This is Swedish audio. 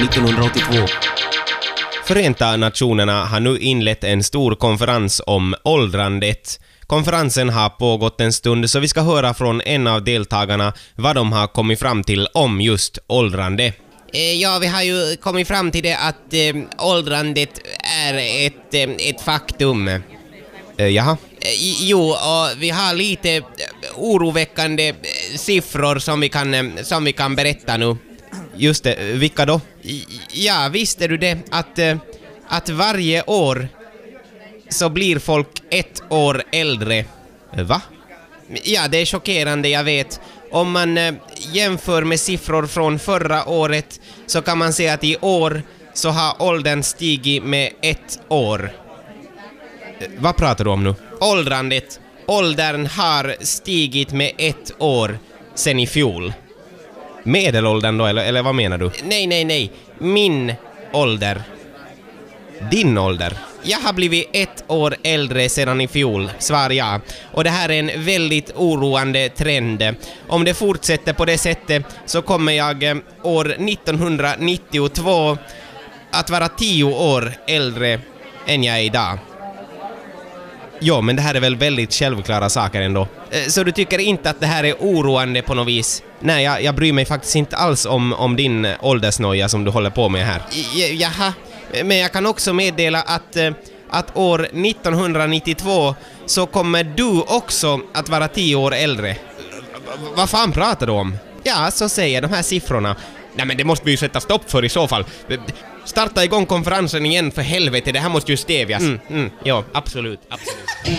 1982. Förenta nationerna har nu inlett en stor konferens om åldrandet. Konferensen har pågått en stund, så vi ska höra från en av deltagarna vad de har kommit fram till om just åldrande. Ja, vi har ju kommit fram till det att åldrandet är ett faktum. Jaha? Jo, och vi har lite oroväckande siffror som vi kan berätta nu. Just det, vilka då? Ja, visste du det att varje år så blir folk 1 år äldre? Va? Ja, det är chockerande, jag vet. Om man jämför med siffror från förra året så kan man se att i år så har åldern stigit med 1 år. Vad pratar du om nu? Åldrandet. Åldern har stigit med 1 år sen i fjol. Medelåldern då, eller vad menar du? Nej. Min ålder. Din ålder? Jag har blivit 1 år äldre sedan i fjol, svar ja. Och det här är en väldigt oroande trend. Om det fortsätter på det sättet så kommer jag år 1992 att vara 10 år äldre än jag är idag. Ja, men det här är väl väldigt självklara saker ändå. Så du tycker inte att det här är oroande på något vis? Nej, jag bryr mig faktiskt inte alls om din åldersnoja som du håller på med här. Jaha, men jag kan också meddela att år 1992 så kommer du också att vara 10 år äldre. Vad fan pratar du om? Ja, så säger de här siffrorna. Nej, men det måste vi ju sätta stopp för i så fall. Starta igång konferensen igen för helvete, det här måste ju stävjas. Ja, absolut.